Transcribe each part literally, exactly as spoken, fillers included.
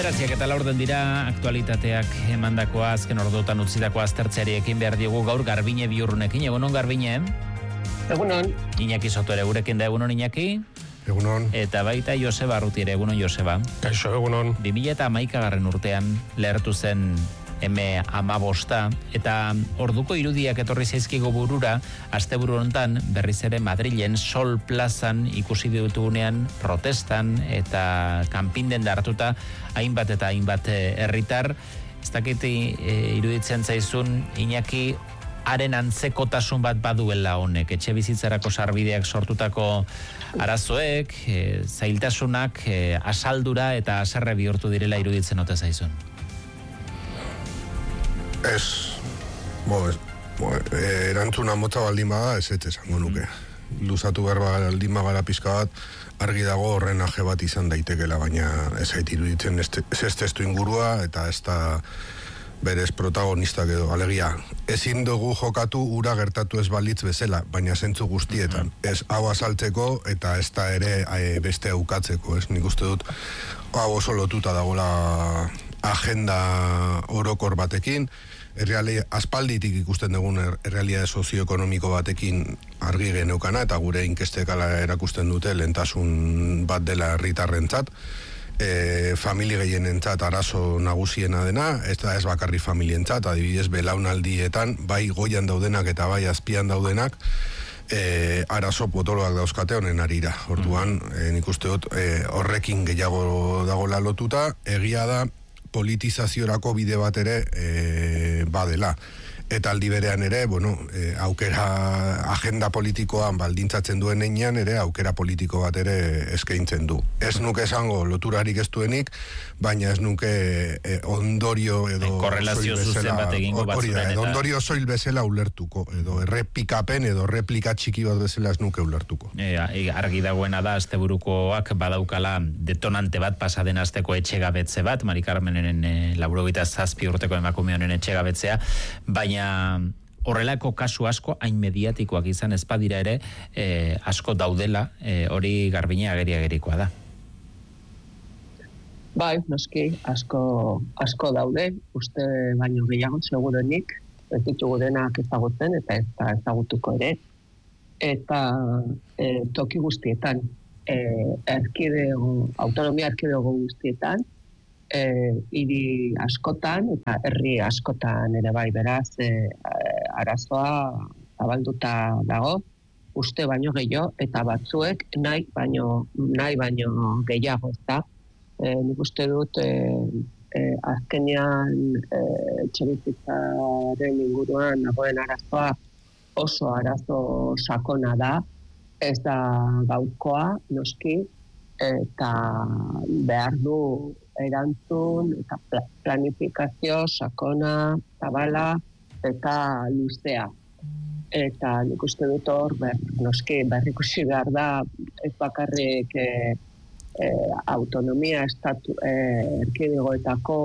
Bederatziak eta laurden dira aktualitateak emandakoa azken orduotan utzitako aztertzeari ekin behar diogu gaur Garbine Biurrunekin. Egunon Garbine? Egunon. Iñaki Soto ere gurekin da. Egunon Iñaki? Egunon. Eta baita Joseba Arruti ere. Egunon Joseba? Kaixo, egunon. bi mila hamaikagarren urtean lehertu zen eme hamabosta eta orduko irudiak etorri zaizkigo burura asteburu hontan berriz ere Madrilen Sol Plazan ikusi ditugunean protestan eta kanpinden da hartuta hainbat eta hainbat herritar. Ez dakit e, iruditzen zaizun Iñaki haren antzekotasun bat baduela honek, etxe bizitzarako sarbideak sortutako arazoek, e, zailtasunak, e, asaldura eta haserre bihurtu direla iruditzen ote zaizun. Ez, bo, ez, bo, e, erantzuna motza baldin bada, ez ez esango nuke. Mm. Luzatu behar baldin bagara pizka bat, argi dago horren aje bat izan daitekela, baina ez zait iruditzen ez ez testu ingurua, eta ez da berez protagonistak edo, alegia. Ezin dugu jokatu ura gertatu ez balitz bezala, baina zentzu guztietan. Mm-hmm. Ez hau azaltzeko eta ez da ere e, beste aukatzeko, ez nik uste dut hau oso lotuta dagoela agenda orokor batekin, erreali, aspalditik ikusten dugun errealitate sozioekonomiko batekin argi geneukana, eta gure inkestekala erakusten dute lehentasun bat dela herritarrentzat, e, famili gehienentzat arazo nagusiena dena, ez da ez bakarri familientzat, adibidez belaunaldietan, bai goian daudenak eta bai azpian daudenak, E, arazo potoloak dauzkate honen arira. Orduan, e, nik uste dut e, horrekin gehiago dagoela lotuta, egia da politizaziorako bide bat ere e, badela. Eta aldi berean ere, bueno, e, aukera agenda politikoan baldintzatzen duen einean ere, aukera politiko bat ere eskaintzen du. Ez nuke esango loturarik ez duenik, baina ez nuke e, ondorio edo korrelazio zuzen bat egingo batzuren. Edo ondorio soil bezala ulertuko, edo errepikapen edo replika txiki bat bezala ez nuke ulertuko. E, argi dagoena da, asteburukoak badaukala detonante bat pasaden asteko etxegabetze bat, Mari Carmenen e, laurogeita zazpi urteko emakume honen etxegabetzea, baina horrelako kasu asko hain mediatikoak izan ezpadira ere e, asko daudela, e, hori Garbine ageri agerikoa da. Bai, noski, asko, asko daude, uste baino gehiago segurenik, ez ditugu denak ezagutzen eta ez da ezagutuko ere, eta e, toki guztietan, e, erkidego, autonomia erkidego guztietan, E, hiri askotan eta herri askotan ere bai, beraz e, arazoa zabalduta dago, uste baino gehiago eta batzuek nahi baino nahi baino gehiago, ezta. E, nik uste dut e, e, azkenean e, etxebizitzaren inguruan nagoen arazoa oso arazo sakona da, ez da gaurkoa, noski, eta behar du erantzun eta planifikazio sakona, zabala eta luzea. Eta nik uste dut hor, ber, noski, berrikusi behar da, ez bakarrik e, e, autonomia estatu, e, erkidegoetako,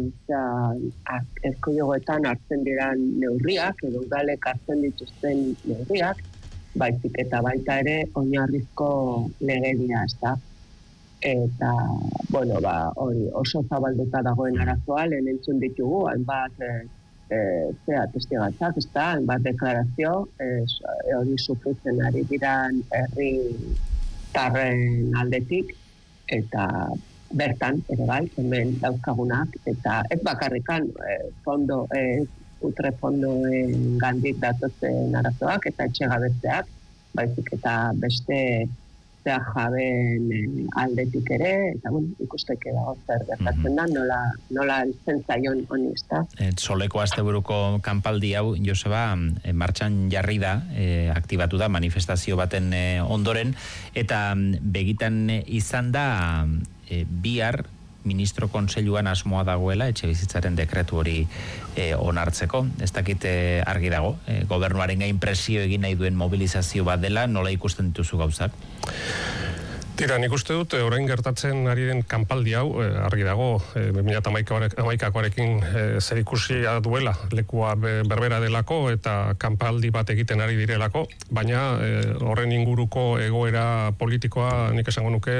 erkidegoetan hartzen diran neurriak, edo udalek hartzen dituzten neurriak, baizik eta baita ere oinarrizko legedia, ez da. Eta, bueno, ba, hori oso zabalduta dagoen arazoa, lehen entzun ditugu, hainbat e, e, zea testigatzak, ez da, hainbat deklarazio, hori e, sufritzen ari diran herri tarren aldetik, eta bertan, ere bai, hemen dauzkagunak, eta ez bakarrikan e, fondo, e, utre fondoen gandik datozen arazoak, eta etxegabetzeak, baizik eta beste jabeen aldetik ere, eta bueno, ikusteke dago zer gertatzen da, nola, nola zentzaion honi, ezta. Soleko asteburuko kanpaldi hau, Joseba, martxan jarri da, e, aktibatu da, manifestazio baten e, ondoren, eta begitan izan da e, bihar ministro kontseiluan asmoa dagoela etxe bizitzaren dekretu hori e, onartzeko. Ez dakit e, argi dago, e, gobernuaren gain presio egin nahi duen mobilizazio bat dela, nola ikusten dituzu gauzak? Tira, nik uste dut, orain gertatzen ari den kanpaldi hau, eh, argi dago, eh, bi mila hamaikakoarekin eh, zer ikusia duela, lekua berbera delako eta kanpaldi bat egiten ari direlako, baina eh, horren inguruko egoera politikoa nik esango nuke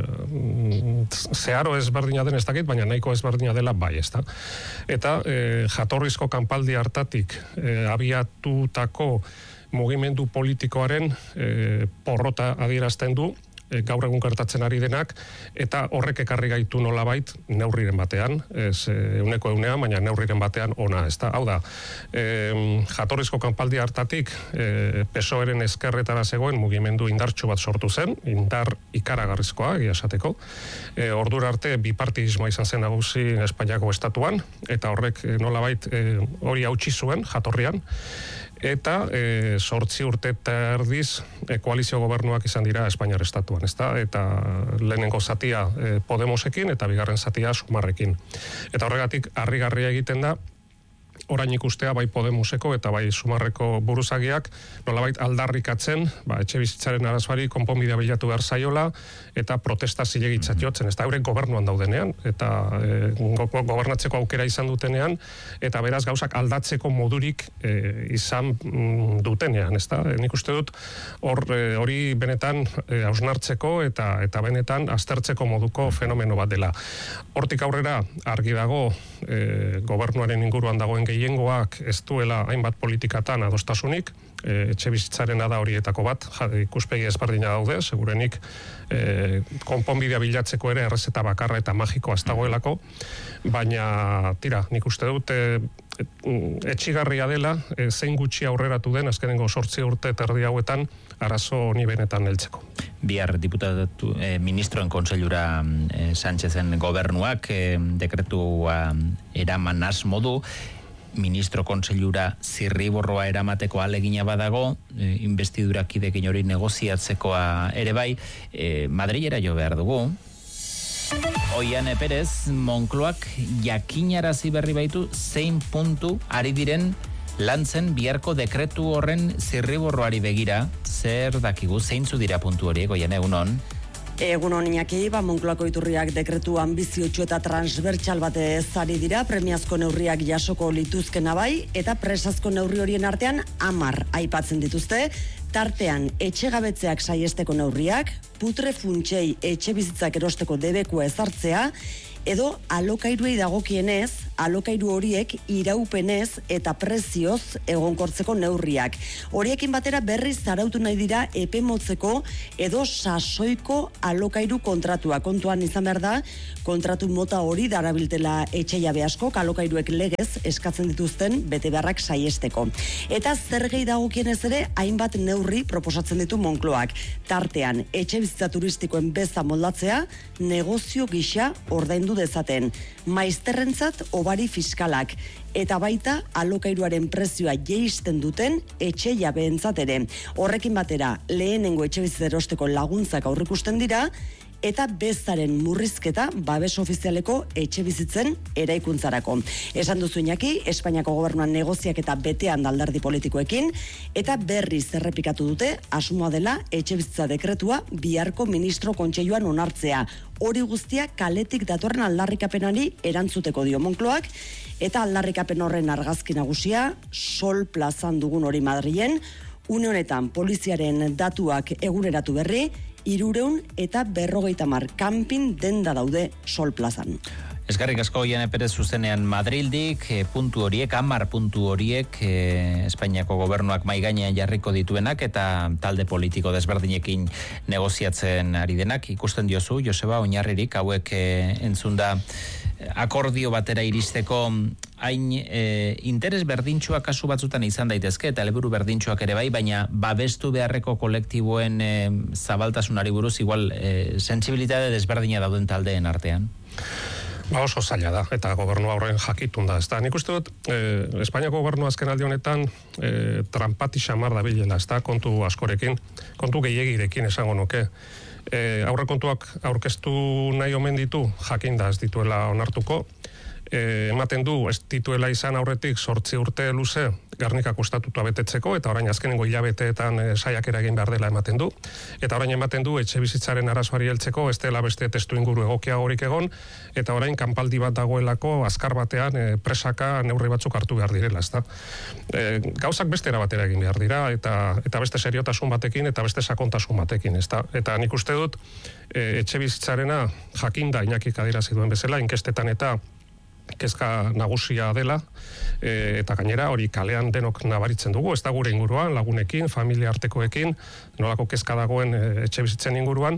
eh, zeharo ezberdina den ez dakit, baina nahiko ezberdina dela bai, ez da. Eta eh, jatorrizko kanpaldi hartatik eh, abiatutako mugimendu politikoaren eh, porrota adierazten du, gaur egun gertatzen ari denak, eta horrek ekarri gaitu nolabait neurriren batean, ez euneko eunean, baina neurriren batean ona, ez da. Hau da, e, jatorrizko kanpaldi hartatik e, P S O E-ren ezkerretara zegoen mugimendu indartsu bat sortu zen, indar ikaragarrizkoa, egia esateko. E, ordura arte bipartidismoa izan zen nagusi Espainiako estatuan, eta horrek e, nolabait e, hori hautsi zuen jatorrian, eta e, sortzi urte eta erdiz e, koalizio gobernuak izan dira Espainiar estatuan, ezta? Eta lehenengo zatia e, Podemosekin eta bigarren zatia Sumarrekin. Eta horregatik harrigarria egiten da orain ikustea bai Podemoseko eta bai Sumarreko buruzagiak nolabait aldarrikatzen, ba, etxe bizitzaren arazoari konponbidea bilatu behar zaiola eta protesta zilegitzat jotzen, ez da euren gobernuan daudenean, eta e, gobernatzeko aukera izan dutenean, eta beraz gauzak aldatzeko modurik e, izan mm, dutenean, ez da? E, nik uste dut hor e, hori benetan e, hausnartzeko eta eta benetan aztertzeko moduko fenomeno bat dela. Hortik aurrera argi dago e, gobernuaren inguruan dagoen gehiengoak ez duela hainbat politikatan adostasunik, e, etxe bizitzarena da horietako bat, ikuspegi ezberdina daude, segurenik e, konponbidea bilatzeko ere errezeta bakarra eta magikoa ez dagoelako, baina tira, nik uste dut e, etxigarria dela, e, zein gutxi aurreratu den azkenengo sortzi urte eta erdi hauetan arazo honi benetan heltzeko. Bihar diputatu eh, ministroen kontseilura eh, Sánchezen gobernuak eh, dekretua eraman asmodu, ministro kontseilura zirriborroa eramateko alegina badago, e, investidurakidekin hori negoziatzekoa ere bai, e, Madrilera jo behar dugu. Oiane Perez, Moncloak jakinarazi berri baitu zein puntu ari diren lantzen biharko dekretu horren zirriborroari begira, zer dakigu, zeintzu dira puntu horiek, Oiane, egunon? Egunon Iñaki, ba, Moncloako iturriak dekretu ambiziotsu eta transbertsal bat ezari dira, premiazko neurriak jasoko lituzkena bai, eta presazko neurri horien artean hamar aipatzen dituzte, tartean etxegabetzeak saiesteko neurriak, putre funtsei etxe bizitzak erosteko debekua ezartzea, edo alokairuei dagokienez, alokairu horiek iraupenez eta prezioz egonkortzeko neurriak. Horiekin batera berriz zarautu nahi dira epe motzeko edo sasoiko alokairu kontratua. Kontuan izan behar da, kontratu mota hori darabiltela etxe jabe askok, alokairuek legez eskatzen dituzten bete beharrak saiesteko. Eta zer gehi dagokienez ere, hainbat neurri proposatzen ditu Moncloak. Tartean, etxe bizitza turistikoen beza moldatzea, negozio gisa ordaindu dezaten. Maizterrentzat obari fiskalak eta baita alokairuaren prezioa jeisten duten etxe jabeentzat ere. Horrekin batera, lehenengo etxe bizitza erosteko laguntzak aurrikusten dira, eta bezaren murrizketa babes ofizialeko etxe bizitzen eraikuntzarako. Esan duzu Iñaki, Espainiako gobernuan negoziak eta betean alderdi politikoekin, eta berriz errepikatu dute asmoa dela etxe bizitza dekretua biharko ministro kontseiluan onartzea. Hori guztia kaletik datorren aldarrikapenari erantzuteko dio Moncloak, eta aldarrikapen horren argazki nagusia Sol plazan dugun hori Madrilen, une honetan poliziaren datuak eguneratu berri, irureun eta berrogeita mar kanpin denda daude Sol plazan. Eskerrik asko Oiane Perez zuzenean Madrildik, e, puntu horiek, hamar puntu horiek, e, Espainiako gobernuak mai gainean jarriko dituenak eta talde politiko desberdinekin negoziatzen ari denak. Ikusten diozu, Joseba, oinarririk hauek e, entzunda akordio batera iristeko hain e, interes berdintxoak kasu batzutan izan daitezke eta helburu berdintxoak ere bai, baina babestu beharreko kolektiboen e, zabaltasunari buruz igual e, sentsibilitate desberdina dauden taldeen artean. Ba oso zaila da, eta gobernu horren jakitun da. Ezta, nik uste dut, eh, Espainiako gobernu azken aldi honetan eh, trampati xamar da bilela, ezta, kontu askorekin, kontu gehiagirekin esango nuke. Eh, aurrekontuak aurkeztu nahi omen ditu, jakin da ez dituela onartuko, E, ematen du, ez dituela izan aurretik sortzi urte luze Gernikako estatutua betetzeko, eta orain azkenengo hilabeteetan e, saiakera egin behar dela ematen du. Eta orain ematen du, etxe bizitzaren arazoari heltzeko, ez dela beste testu inguru egokiagorik egon, eta orain kanpaldi bat dagoelako azkar batean e, presaka neurri batzuk hartu behar direla, ezta. E, gauzak beste era batera egin behar dira, eta, eta beste seriotasun batekin, eta beste sakontasun batekin, ezta. Eta nik uste dut, e, etxe bizitzarena jakinda Iñakik adierazi duen bezala, inkestetan eta kezka nagusia dela, e, eta gainera hori kalean denok nabaritzen dugu, ez da gure inguruan, lagunekin, familia artekoekin, nolako kezka dagoen e, etxe bizitzen inguruan,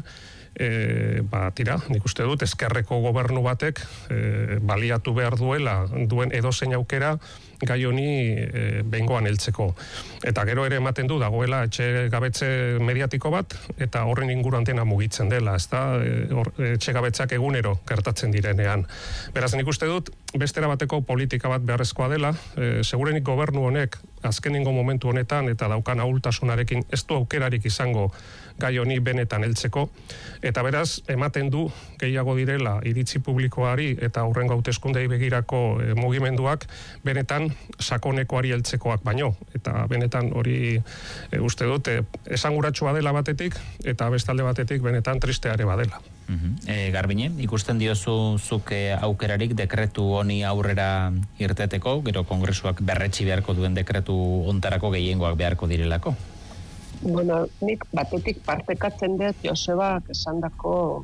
e, ba, tira, nik uste dut, ezkerreko gobernu batek e, baliatu behar duela, duen edozein aukera, gai honi e, behingoan heltzeko. Eta gero ere ematen du dagoela etxe gabetze mediatiko bat, eta horren inguruan dena mugitzen dela, ezta, e, etxe gabetzak egunero gertatzen direnean. Beraz, nik uste dut, bestera bateko politika bat beharrezkoa dela, e, segurenik gobernu honek azkenengo momentu honetan eta daukan ahultasunarekin ez du aukerarik izango gai honi benetan heltzeko, eta beraz, ematen du gehiago direla iritzi publikoari eta hurrengo hauteskundei begirako e, mugimenduak benetan sakonekoari heltzekoak baino, eta benetan hori e, uste dut e, esanguratsua dela batetik, eta bestalde batetik benetan tristeare badela. Uh-huh. E, Garbine, ikusten diozu zuk e, aukerarik dekretu honi aurrera irteteko, gero kongresuak berretsi beharko duen dekretu ontarako gehiengoak beharko direlako? Bueno, nik batetik partekatzen dut Josebak esandako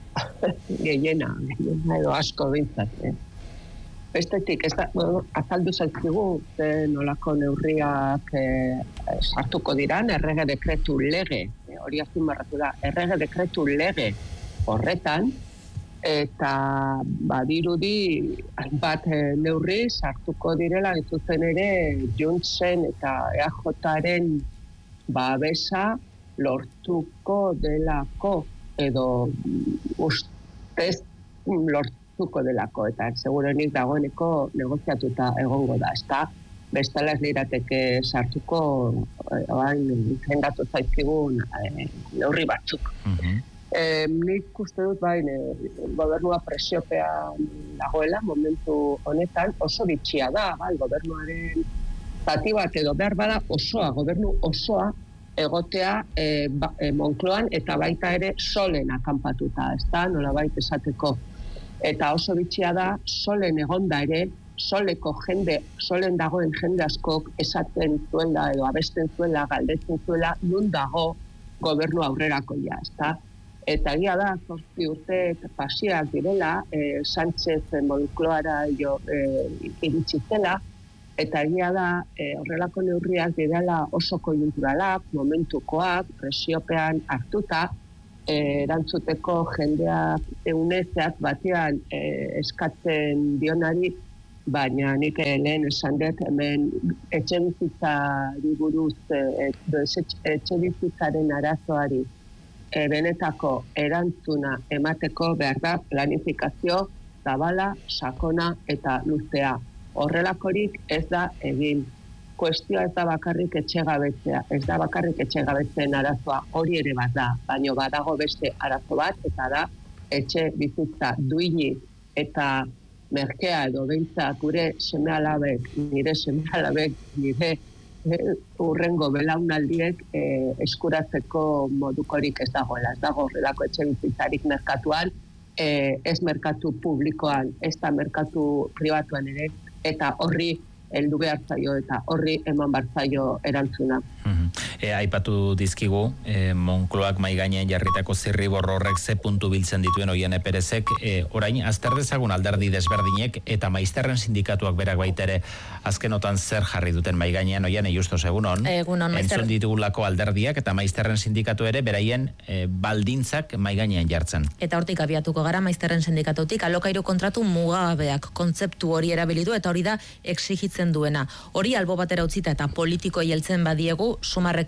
gehiena, gehiena edo asko bintzat. Eh? Bestetik, ez da, bueno, azaldu zaizkigu ze nolako neurriak eh, sartuko diran, errege dekretu lege, eh, hori azpimarratu da, errege dekretu lege horretan, eta badirudi hainbat eh, neurri sartuko direla zuzen ere Juntsen eta E A Jaren babesa lortuko delako edo ustez lortuko delako, eta segurenik dagoeneko negoziatuta egongo da, ezta? Bestela ez lirateke sartuko orain izendatu zaizkigun e, neurri batzuk. Uh-huh. E, nik uste dut bain e, gobernua presiopean dagoela momentu honetan, oso bitxia da, bai, gobernuaren zati bat edo behar bada osoa, gobernu osoa egotea e, ba, e, Moncloan eta baita ere solen akanpatuta, ez da, nolabait esateko. Eta oso bitxia da, solen egonda ere, soleko jende, solen dagoen jende askok esaten zuela edo abesten zuela, galdetzen zuela, nun dago gobernu aurrerakoia, ez da. Eta egia da, zortzi urte pasiak direla, e, Sánchez Moncloara jo, e, iritsi zela, eta egia da, e, horrelako neurriak direla oso konjunturalak, momentukoak, presiopean hartuta, e, erantzuteko jendeak eunezeak batean e, eskatzen dionari, baina nik lehen esan dut hemen etxe bizitzari buruz, e, etxe bizitzaren arazoari e, benetako erantzuna emateko behar da planifikazio zabala, sakona eta luzea. Horrelakorik ez da egin. Kuestioa ez da bakarrik etxegabetzea, ez da bakarrik etxegabetzeen arazoa, hori ere bat da, baina badago beste arazo bat, eta da etxe bizitza duini eta merkea edo behintzat gure seme-alabek, nire seme-alabek, nire e, urrengo belaunaldiek e, eskuratzeko modukorik ez dagoela, ez dago horrelako etxe bizitzarik merkatuan, e, ez merkatu publikoan, ez da merkatu pribatuan ere, eta horri heldu behar zaio eta horri eman behar zaio erantzuna. Uh-huh. E, aipatu dizkigu, e, Moncloak mai gainean jarritako zirriborro horrek ze puntu biltzen dituen Oiane Perezek, e, orain azter dezagun alderdi desberdinek eta maizterren sindikatuak berak baitere azkenotan zer jarri duten mai gainean. Oiane, justos egunon, egunon entzun ditugulako alderdiak eta maizterren sindikatu ere beraien e, baldintzak mai gainean jartzen. Eta hortik abiatuko gara maizterren sindikatutik, alokairu kontratu mugagabeak kontzeptu hori erabili du eta hori da exigitzen duena. Hori albo batera utzita eta politiko heltzen badiegu, sumarrek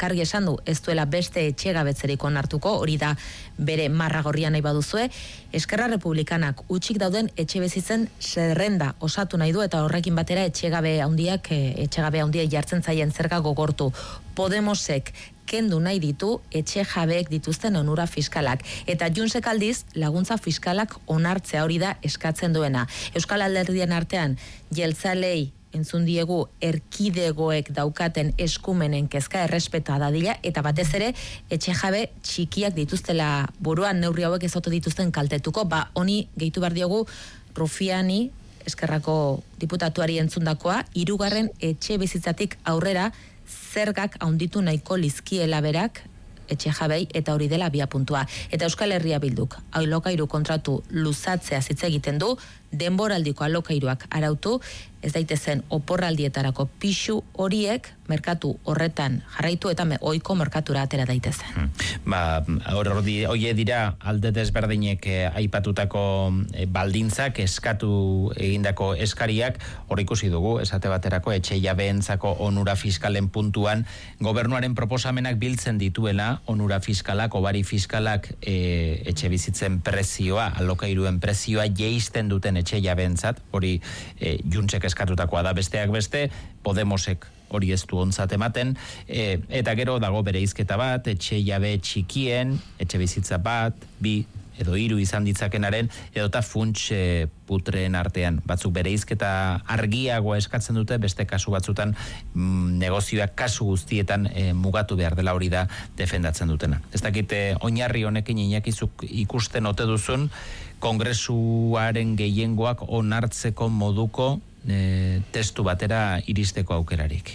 argi esan du ez duela beste etxegabetzerik onartuko, hori da bere marra gorria nahi baduzue. Eskerra Republikanak utxik dauden etxebizitzen zerrenda osatu nahi du eta horrekin batera etxegabe handiak etxegabe handiak jartzen zaien zerga gogortu. Podemosek kendu nahi ditu etxe jabeek dituzten onura fiskalak. Eta Juntsek aldiz laguntza fiskalak onartzea hori da eskatzen duena. Euskal Alderdien artean jeltzalei entzun diegu erkidegoek daukaten eskumenen kezka errespeta dadila eta batez ere etxe jabe txikiak dituztela buruan neurri hauek ez ote dituzten kaltetuko. Ba, honi gehitu behar diogu Rufiani, Eskerrako diputatuari entzundakoa, hirugarren etxe bizitzatik aurrera zergak haunditu nahiko lizkiela berak etxe jabei eta hori dela bia puntua. Eta Euskal Herria Bilduk alokairu kontratu luzatzea hitz egiten du, denboraldiko alokairuak arautu, ez daitezen oporraldietarako pixu horiek merkatu horretan jarraitu eta me, oiko merkatura atera daitezen. Hmm. Ba, hori dira alde desberdinek eh, aipatutako eh, baldintzak, eskatu egindako eskariak, hor ikusi dugu, esate baterako etxe jabeentzako onura fiskalen puntuan, gobernuaren proposamenak biltzen dituela, onura fiskalak, obari fiskalak eh, etxe bizitzen prezioa, alokairuen prezioa jeisten duten etxe jabeentzat, hori eh, Juntsek eskatutakoa da, besteak beste, Podemosek hori ez du ontzat ematen, e, eta gero dago bereizketa bat, etxe jabe txikien, etxe bizitza bat, bi edo hiru izan ditzakenaren, edota funts e, putreen artean. Batzuk bereizketa argiagoa eskatzen dute, beste kasu batzutan mm, negozioak kasu guztietan e, mugatu behar dela hori da defendatzen dutena. Ez dakite, oinarri honekin inakizuk ikusten ote duzun, Kongresuaren gehiengoak onartzeko moduko E, testu batera iristeko aukerarik.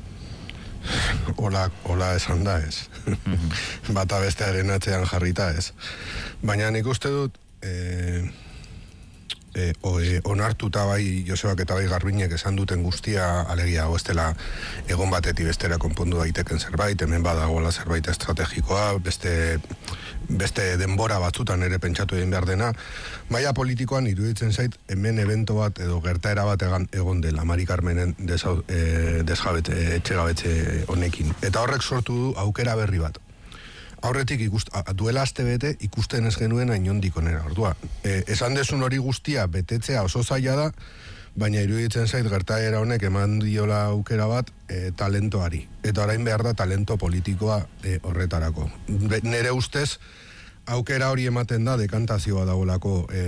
Ola, ola esan da ez. Mm-hmm. Bata bestearen atzean jarrita ez. Baina nik uste dut e, e, o, e, onartuta bai Josebak eta bai Garbinek esan duten guztia alegia oestela egon batetik bestera konpondu daiteken zerbait, hemen badagoela zerbait estrategikoa, beste beste denbora batzutan ere pentsatu egin behar dena, maila politikoan iruditzen zait hemen evento bat edo gertaera bat egan, egon dela Mari Carmenen desau, e, desjabetze, etxegabetze honekin. Eta horrek sortu du aukera berri bat. Aurretik ikust, a, duela aste bete ikusten ez genuen inondik onera. Ordua, e, esan desun hori guztia betetzea oso zaila da, baina iruditzen zait gertaera honek eman diola aukera bat e, talentoari. Eta orain behar da talento politikoa e, horretarako. Be, nere ustez, aukera hori ematen da dekantazioa dagoelako e,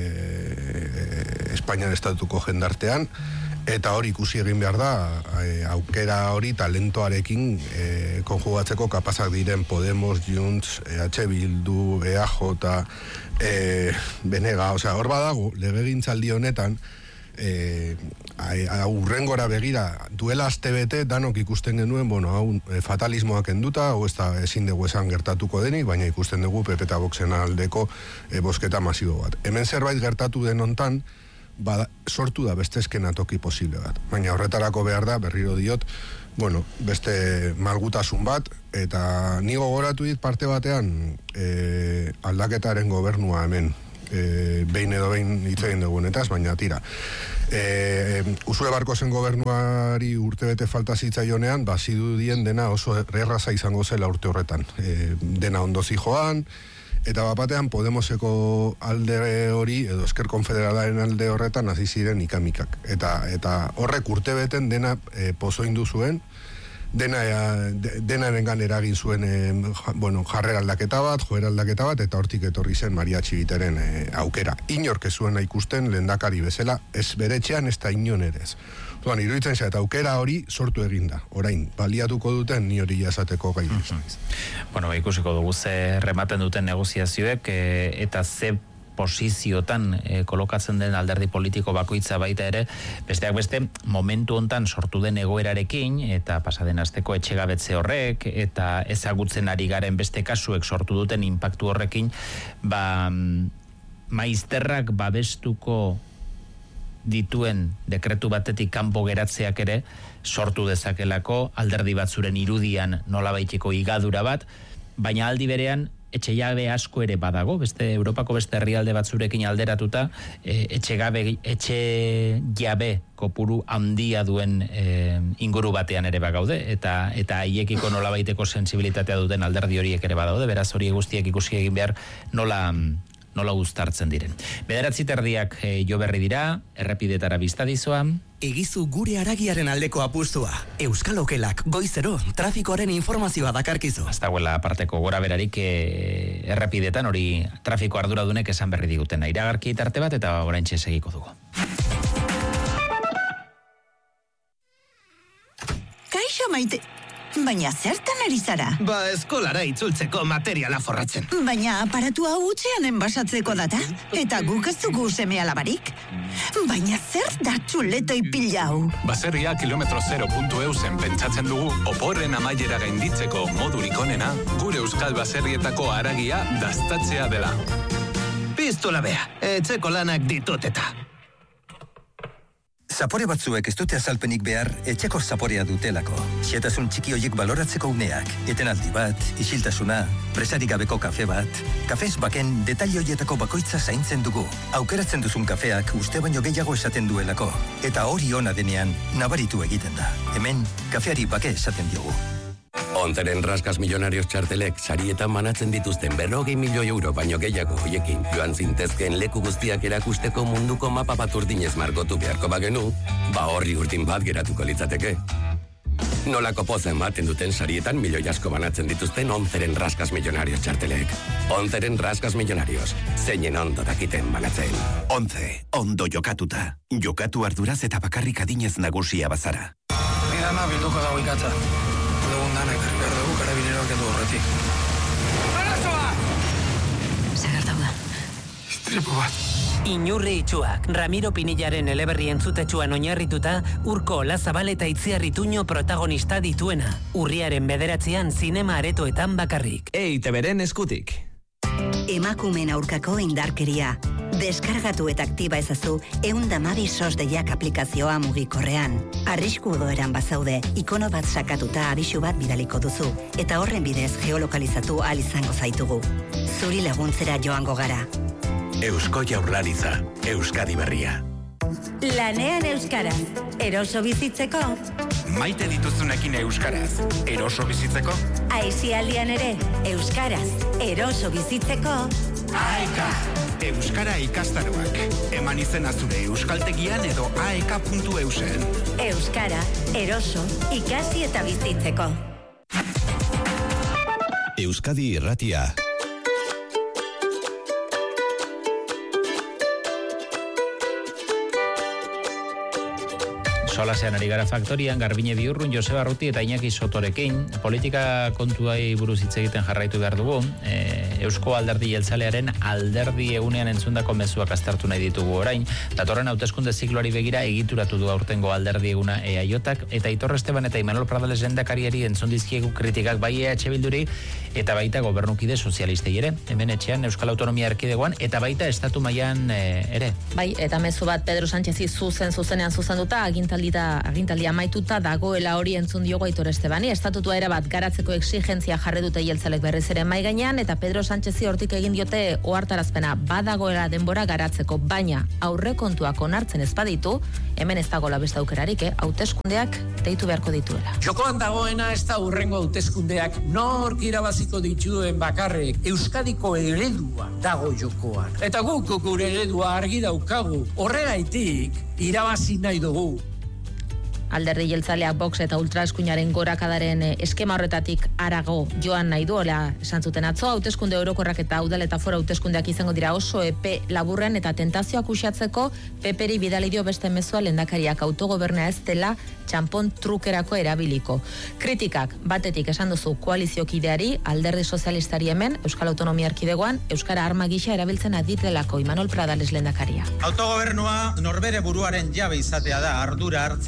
e, Espainian estatuko jendartean, eta hori ikusi egin behar da e, aukera hori talentoarekin e, konjugatzeko kapazak diren Podemos, Junts, E H Bildu, E A J, e, Benega, osea, hor badago, legegintzaldi honetan, E, aurrengora begira duela aste bete danok ikusten genuen, bueno, hau e, fatalismoak enduta, hau ez da ezin dugu esan gertatuko denik, baina ikusten dugu P P eta Voxen aldeko e, bosketa masibo bat. Hemen zerbait gertatu den hontan, bada, sortu da beste eskenatoki posible bat. Baina horretarako behar da, berriro diot, bueno, beste malgutasun bat, eta ni gogoratu dit parte batean e, aldaketaren gobernua hemen, E, behin edo behin hitz egin dugunetaz, baina tira. E, Usue Barkosen gobernuari urtebete falta zitzaionean, bazidu dien dena oso erraza izango zela urte horretan. E, dena ondo zijoan, eta bapatean Podemoseko alde hori, edo Esker Konfederalaren alde horretan hasi ziren ikamikak. Eta, eta horrek urtebeten dena e, pozoindu zuen, dena de, denarengan eragin zuen e, bueno, jarrera aldaketa bat, joera aldaketa bat, eta hortik etorri zen Maria Txibiteren e, aukera. Inork ez zuena ikusten lehendakari bezala, ez beretxean ez da inon ere ez. Duan, iruditzen zait, aukera hori sortu eginda. Orain, baliatuko duten ni hori jasateko gai duz. Mm-hmm. Bueno, ikusiko dugu ze rematen duten negoziazioek e, eta ze posiziotan e, kolokatzen den alderdi politiko bakoitza baita ere, besteak beste momentu hontan sortu den egoerarekin eta pasaden asteko etxegabetze horrek eta ezagutzen ari garen beste kasuek sortu duten inpaktu horrekin, ba maizterrak babestuko dituen dekretu batetik kanpo geratzeak ere sortu dezakelako alderdi batzuren irudian nolabaiteko igadura bat, baina aldi berean etxe jabe asko ere badago, beste Europako beste herrialde batzurekin alderatuta, e, etxe gabe, etxe jabe kopuru handia duen e, inguru batean ere bagaude, eta eta haiekiko nolabaiteko sentsibilitatea duten alderdi horiek ere badaude, beraz hori guztiek ikusi egin behar nola nola guztartzen diren. Bederatzi terdiak e, jo berri dira, errepidetara biztadizoa. Egizu gure haragiaren aldeko apustua. Euskal Okelak goizero trafikoaren informazioa dakarkizu. Ez dagoela aparteko gora berarik e, errepidetan hori trafiko arduradunek esan berri digutena. Iragarki tarte bat eta oraintxe segiko dugu. Kaixo Maite, baina zertan ari zara? Ba, eskolara itzultzeko materiala forratzen. Baina aparatua hutsean enbasatzeko data? Eta guk ez dugu seme alabarik? Baina zer da txuletoi pila hau? Baserria kilometro zero puntu eu zen pentsatzen dugu oporren amaiera gainditzeko modurik onena gure euskal baserrietako haragia daztatzea dela. Pistola bea, etxeko lanak ditut eta. Zapore batzuek ez dute azalpenik behar etxeko zaporea dutelako. Xetasun txiki hoiek baloratzeko uneak, etenaldi bat, isiltasuna, presarik gabeko kafe bat. Kafez baken detalle hoietako bakoitza zaintzen dugu. Aukeratzen duzun kafeak uste baino gehiago esaten duelako. Eta hori ona denean, nabaritu egiten da. Hemen, kafeari bake esaten diogu. Onzeren raskas millonarios txartelek sarietan banatzen dituzten berrogei milioi euro baino gehiago hoiekin joan zintezkeen leku guztiak erakusteko munduko mapa bat urdinez margotu beharko bagenu, ba horri urdin bat geratuko litzateke. Nolako poza ematen duten sarietan milioi asko banatzen dituzten onzeren raskas millonarios txartelek. Onzeren raskas millonarios, zeinen ondo dakiten banatzen. Once, ondo jokatuta. Jokatu arduraz eta bakarrik adinez nagusia bazara. Bidana bilduko dago ikatza. Dugun dana ekarri behar dugu karabineroak edo horretik. Arazoa! Zagartau da. Istripu bat. Inurri itxuak, Ramiro Pinillaren eleberri entzutetsuan oinarrituta, Urko Olazabal eta Itziar Ituño protagonista dituena. Urriaren bederatzean zinema aretoetan bakarrik. E I Te Beren eskutik. Emakumeen aurkako indarkeria. Deskargatu eta aktiba ezazu eundamabi sos deiak aplikazioa mugikorrean. Arrisku odoeran bazaude, ikono bat sakatuta abisu bat bidaliko duzu, eta horren bidez geolokalizatu ahal izango zaitugu. Zuri laguntzera joango gara. Eusko Jaurlaritza, Euskadi Berria. Lanean euskaraz, eroso bizitzeko. Maite dituzunekin euskaraz, eroso bizitzeko. Aisialdian ere, euskaraz, eroso bizitzeko. Aeka, euskara ikastaroak. Eman izena zure euskaltegian edo aeka puntu eusen. Euskara, eroso, ikasi eta bizitzeko. Euskadi Irratia. Solasean ari gara faktorian, Garbine Biurrun, Joseba Arruti eta Iñaki Sotorekin. Politika kontuai buruz hitz egiten jarraitu behar dugu. E, Eusko Alderdi Jeltzalearen alderdi egunean entzundako mezuak aztertu nahi ditugu orain. Datorren hauteskunde zikloari begira egituratu du aurtengo alderdi eguna E A Jotak, eta Aitor Esteban eta Imanol Pradales lehendakariari entzun dizkiegu kritikak bai E H Bilduri eta baita gobernukide sozialistei ere. Hemen etxean Euskal Autonomia Erkidegoan eta baita estatu mailan e, ere. Bai, eta mezu bat Pedro Sánchezi zuzen zuzenean zuzenduta agintaldi da agintaldi amaituta dagoela hori entzun diogo Aitor Estebani. Estatutua erabat garatzeko exigentzia jarri dute jeltzalek berriz ere mahai gainean, eta Pedro Sánchezi hortik egin diote ohartarazpena badagoela denbora garatzeko, baina aurrekontuak onartzen ez baditu, hemen ez dagoela beste aukerarik, eh? Hauteskundeak deitu beharko dituela. Jokoan dagoena ez da hurrengo hauteskundeak nork irabaziko dituen bakarrik, Euskadiko eredua dago jokoan. Eta guk gure eredua argi daukagu, horregaitik irabazi nahi dugu. Alderdi jeltzaleak Vox eta ultraeskuinaren gorakadaren eskema horretatik harago joan nahi duela esan zuten atzo. Hauteskunde orokorrak eta udal eta fora hauteskundeak izango dira oso epe laburren, eta tentazioak uxatzeko P P ri bidali dio beste mezua lehendakariak autogobernua ez dela txanpon trukerako erabiliko. Kritikak batetik esan duzu koaliziokideari, alderdi sozialistari hemen, Euskal Autonomia Erkidegoan, euskara arma gisa erabiltzen aditelako Imanol Pradales lehendakaria. Autogobernua norbere buruaren jabe izatea da, ardura hartzea da.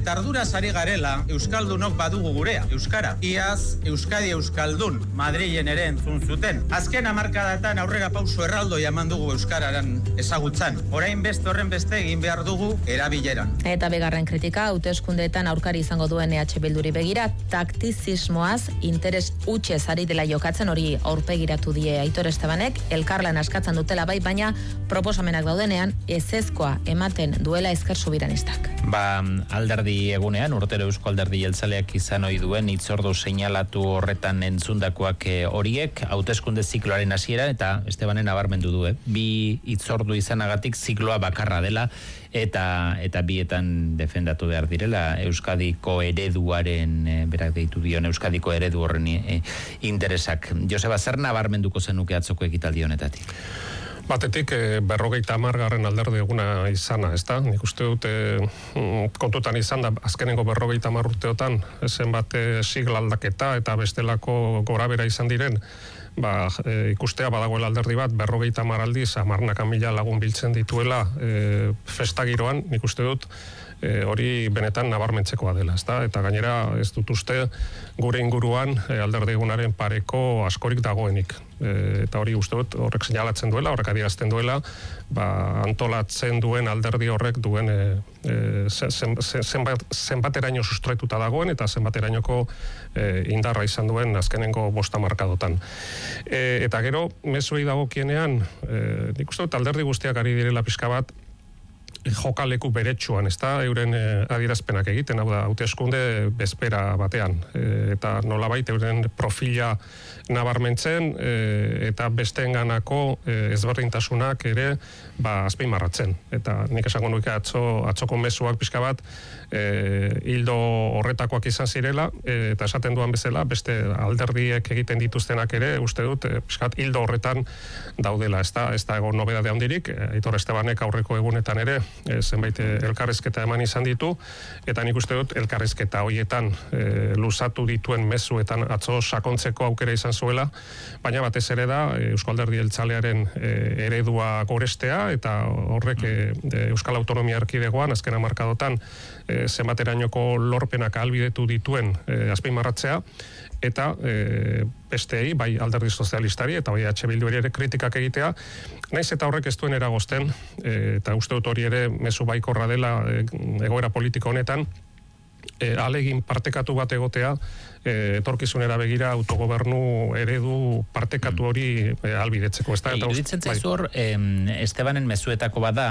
eta arduraz ari garela euskaldunok badugu gurea, euskara. Iaz Euskadi Euskaldun Madrilen ere entzun zuten. Azken hamarkadatan aurrera pauso erraldoi eman dugu euskararan ezagutzan. Orain beste horren beste egin behar dugu erabileran. Eta bigarren kritika, hauteskundeetan aurkari izango duen E H Bilduri begira, taktizismoaz interes utxez ari dela jokatzen, hori aurpegiratu die Aitor Estebanek, elkarlan askatzen dutela bai, baina proposamenak daudenean ezezkoa ematen duela Ezker Subiranistak. Ba, alderdi egunean, urtero Eusko Alderdi Jeltzaleak izan ohi duen hitzordu seinalatu horretan entzundakoak horiek, hauteskunde zikloaren hasiera eta Estebanen nabarmendu du, eh? Bi hitzordu izanagatik zikloa bakarra dela eta eta bietan defendatu behar direla Euskadiko ereduaren, e, berak deitu dion Euskadiko eredu horren e, interesak. Joseba, zer nabarmenduko zenuke atzoko ekitaldi honetatik? Batetik, e, berrogeita hamargarren alderdi eguna izana, ez da? Nik uste dut, e, kontutan izan da, azkenengo berrogeita hamar urteotan, zenbat sigla aldaketa eta bestelako gorabera izan diren, ba, e, ikustea badagoela alderdi bat, berrogeita hamar aldiz, hamarnaka mila lagun biltzen dituela e, festagiroan, nik uste dut, E, hori benetan nabarmentzekoa dela, ezta? Eta gainera ez dut uste gure inguruan e, alderdi egunaren pareko askorik dagoenik. E, eta hori uste dut horrek seinalatzen duela, horrek adierazten duela, ba, antolatzen duen alderdi horrek duen e, e, zen, zen, zenbat, zenbateraino sustraituta dagoen eta zenbaterainoko e, indarra izan duen azkenengo bosta markadotan. E, eta gero, mezuei dagokienean, e, nik uste dut alderdi guztiak ari direla pixka bat, jokaleku beretsuan, ez da, euren eh, adierazpenak egiten, hau da, hauteskunde bezpera batean, e, eta nolabait euren profila nabarmentzen, e, eta besteenganako e, ezberdintasunak ere, ba, azpimarratzen. Eta nik esango nuke atzo, atzoko mezuak pixka bat, e, hildo horretakoak izan zirela, e, eta esaten duan bezala, beste alderdiek egiten dituztenak ere, uste dut, e, pixka bat hildo horretan daudela, ez da, ez da egon nobedade handirik, e, Aitor Estebanek aurreko egunetan ere, e, zenbait elkarrizketa eman izan ditu, eta nik uste dut elkarrizketa horietan e, luzatu dituen mezuetan atzo sakontzeko aukera izan zuela, baina batez ere da Eusko Alderdi Jeltzalearen e, eredua gorestea, eta horrek e, Euskal Autonomia Erkidegoan azken hamarkadotan e, zenbaterainoko lorpenak ahalbidetu dituen e, azpimarratzea, eta e, besteei, bai alderdi sozialistari eta bai E H Bildu ere kritikak egitea, naiz eta horrek ez duen eragozten, e, eta uste dut hori ere mezu baikorra dela e, egoera politiko honetan, e, alegin partekatu bat egotea, e, etorkizunera begira autogobernu eredu partekatu hori e, albidetzeko. E, iruditzen zaizu hor, Estebanen mezuetako bada,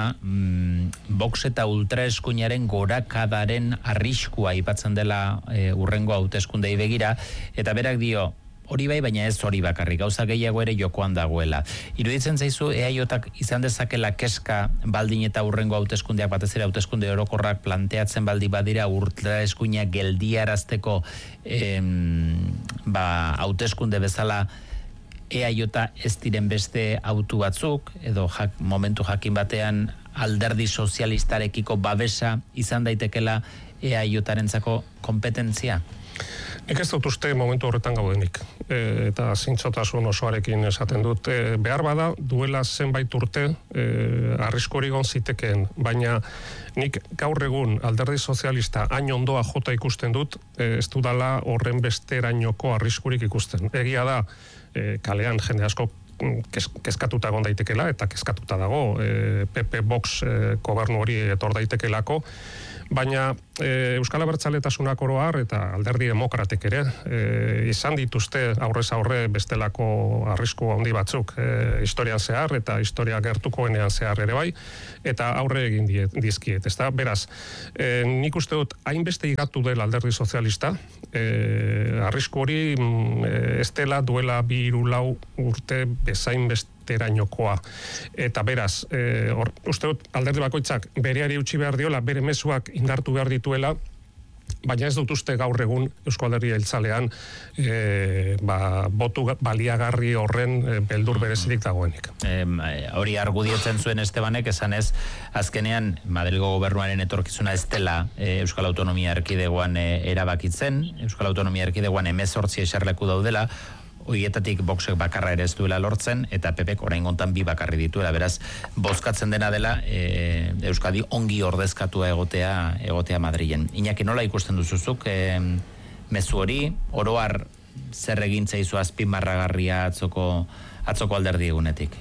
mm, Vox eta ultraeskuinaren gorakadaren arriskua aipatzen dela e, urrengo hauteskundei begira, eta berak dio, hori bai, baina ez hori bakarrik, gauza gehiago ere jokoan dagoela. Iruditzen zaizu, E A J-ak izan dezakela keska baldin eta urrengo hauteskundeak, batez ere hauteskunde orokorrak planteatzen baldi badira ultraeskuina geldiarazteko em, ba, hauteskunde bezala E A J ez diren beste autu batzuk, edo jak, momentu jakin batean alderdi sozialistarekiko babesa izan daitekela E A J-arentzako kompetentzia? Nik ez dut uste momentu horretan gaudenik, e, eta zintzotasun osoarekin esaten dut. E, behar bada, duela zenbait urte, e, arriskori gon zitekeen, baina nik gaur egun alderdi sozialista hain ondoa jota ikusten dut, e, ez dudala horren besterainoko arriskurik ikusten. Egia da, e, kalean jende asko kes, keskatuta egon daitekela, eta keskatuta dago, e, P P Vox e, gobernu hori etor daitekelako, baina e, Euskal Abertzaletasunak oro har eta alderdi demokratek ere e, izan dituzte aurrez aurre bestelako arrisku handi batzuk e, historian zehar eta historia gertukoenean zehar ere bai, eta aurre egin diet, dizkiet, ezta? Beraz, e, nik uste dut hainbeste igatu dela alderdi sozialista, e, arrisku hori e, ez dela duela bi hiru lau urte bezain beste terainokoa. Eta beraz, e, or, uste dut alderdi bakoitzak bereari utzi behar diola, bere mezuak indartu behar dituela, baina ez dut uste gaur egun Eusko Alderdi Jeltzalean e, ba, botu baliagarri horren e, beldur berezirik dagoenik. E, hori argudiotzen zuen Estebanek, esan ez, azkenean Madrilgo gobernuaren etorkizuna ez dela e, Euskal Autonomia Erkidegoan e, erabakitzen, Euskal Autonomia Erkidegoan hemezortzi eserleku daudela, Hoietatik Voxek bakarra ere ez duela lortzen, eta P Pek orain gontan bi bakarri dituela, beraz, bozkatzen dena dela e, Euskadi ongi ordezkatua egotea egotea Madrilen. Iñaki, nola ikusten duzuzuk e, mezu hori, oroar zer egin zaizu azpimarragarria atzoko, atzoko alderdi egunetik?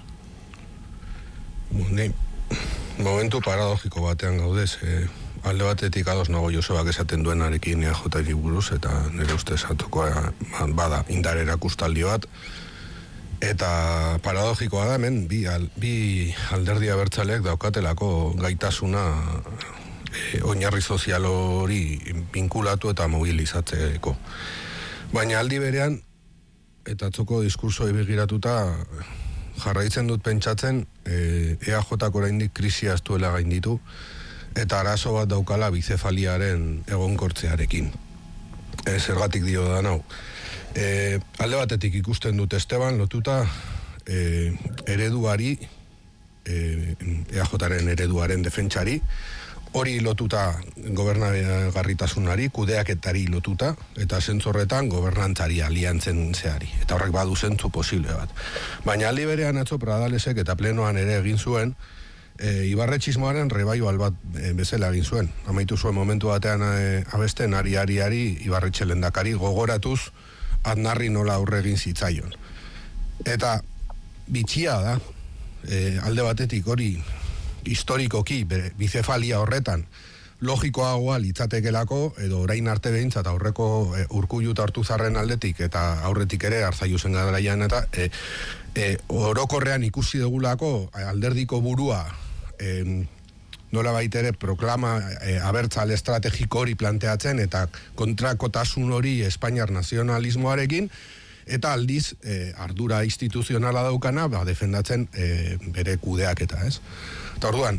Ni, momentu paradogiko batean gaudez, e, alde batetik ados nago Josebak esaten duenarekin E A Jari buruz, eta nire ustez atokoa bada indar erakustaldi bat, eta paradogikoa da hemen bi, al, bi alderdi abertzaleek daukatelako gaitasuna e, oinarri sozial hori vinkulatu eta mobilizatzeko. Baina aldi berean, eta atzoko diskursoa begiratuta jarraitzen dut pentsatzen e, E A Jak oraindik krisia ez duela gainditu, eta arazo bat daukala bizefaliaren egonkortzearekin. E, zergatik dio da nau. E, alde batetik ikusten dut Esteban lotuta e, ereduari, e, E A Jaren ereduaren defentsari, hori lotuta gobernagarritasunari, kudeaketari lotuta, eta zentzorretan gobernantzari aliantzen zeari. Eta horrek badu zentzu posible bat. Baina aldi berean atzo Pradalesek eta plenoan ere egin zuen, E, ibarretxismoaren rebaibal bat e, bezala egin zuen. Amaitu zuen momentu batean e, abesten ari ari ari Ibarretxe lehendakari gogoratuz Aznarri nola aurre egin zitzaion. Eta bitxia da, e, alde batetik hori historikoki bere, bicefalia horretan logikoagoa litzatekelako, edo orain arte behintzat aurreko e, Urkullu eta Ortuzarren aldetik eta aurretik ere Arzaiuzen garaian eta e, e, orokorrean ikusi dugulako alderdiko burua e, nola baitere proklama e, abertzale estrategiko hori planteatzen eta kontrakotasun hori Espainiar nazionalismoarekin, eta aldiz e, ardura instituzionala daukana ba, defendatzen e, bere kudeaketa, ez? Eta orduan,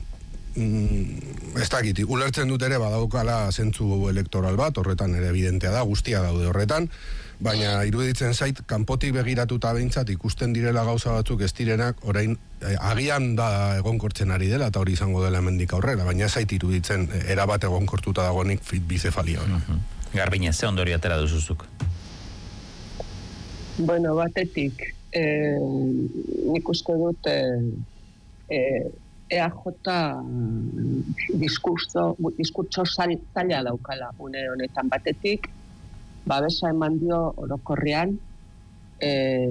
Mm, ez dakit, ulertzen dut ere badaukala zentzu elektoral bat, horretan ere evidentea da, guztia daude horretan, baina iruditzen zait, kanpotik begiratuta behintzat ikusten direla gauza batzuk ez direnak, orain eh, agian da egonkortzen ari dela, eta hori izango dela hemendik aurrera, baina ez zait iruditzen eh, erabat egonkortuta dagoenik bicefalia hori. Uh-huh. Garbine, ze ondorio atera duzuzuk? Bueno, batetik, eh, nik uste dut eh, eh, E A J diskurso, diskurso zaila daukala une honetan batetik, babesa eman dio orokorrean, e,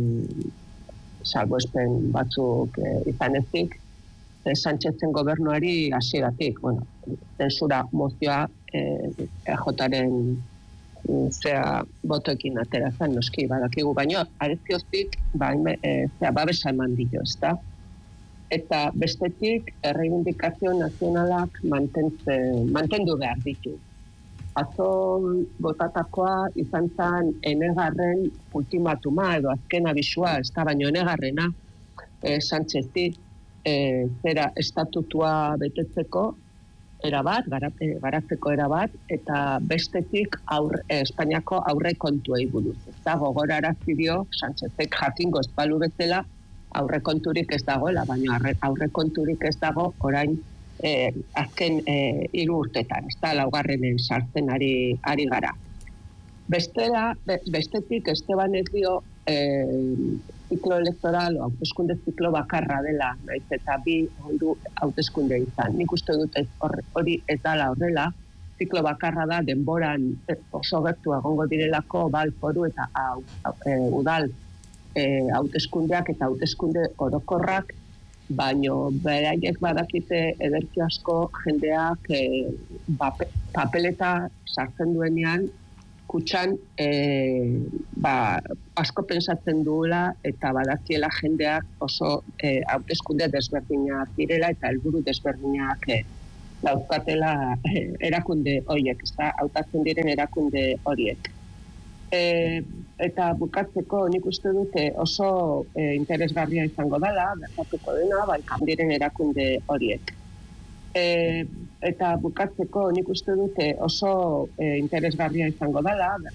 salbuespen batzuk e, izan ezik, e, Sánchezen gobernuari hasieratik, bueno, zensura mozioa e, E A Jaren zea botoekin atera zen, noski badakigu, baino, arezioztik, ba, e, zea babesa eman dio, ez da? Eta bestetik, erreibindikazio nazionalak mantendu behar ditu. Atzo botatakoa izan zen enegarren ultimatuma edo azken abisua, ez da baino enegarrena, e, Sánchezi, e, zera estatutua betetzeko erabat, garatzeko erabat, eta bestetik aur, e, Espainiako aurre kontuei buruz. Ez da gogorarazi dio, Sánchezek jakingo ez balu bezala, aurrekonturik ez dagoela, baina aurrekonturik ez dago orain eh, azken eh, hiru urtetan, ez da laugarrenen sartzen ari, ari gara. Bestela, be, bestetik Estebanek dio eh, ziklo elektoral o hauteskunde ziklo bakarra dela, naiz eta bi ondu hauteskunde izan. Nik uste dut ez, hori ez dala horrela, ziklo bakarra da denboran oso gertu egongo direlako bal foru eta hau, e, udal E, hauteskundeak eta hauteskunde orokorrak, baino beraiek badakite ederki asko jendeak e, bape, papeleta sartzen duenean kutxan e, ba, asko pensatzen duela eta badakiela jendeak oso e, hauteskunde desberdinak direla eta helburu desberdinak e, dauzkatela e, erakunde horiek, ez da, hautatzen diren erakunde horiek. E, eta bukatzeko nik uste dute oso e, interesgarria izango dela, bertatuko dena, bai, diren erakunde horiek. E, eta bukatzeko nik uste dute oso e, interesgarria izango dela,